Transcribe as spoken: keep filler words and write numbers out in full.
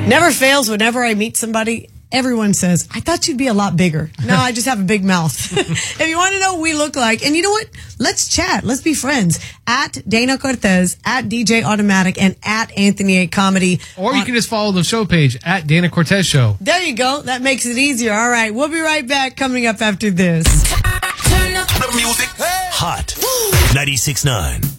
Never fails whenever I meet somebody. Everyone says, I thought you'd be a lot bigger. No, I just have a big mouth. If you want to know what we look like, and you know what? Let's chat. Let's be friends. At Dana Cortez, at D J Automatic, and at Anthony A. Comedy. Or you can just follow the show page, at Dana Cortez Show. There you go. That makes it easier. All right. We'll be right back coming up after this. Turn up the music. Hot. ninety-six point nine.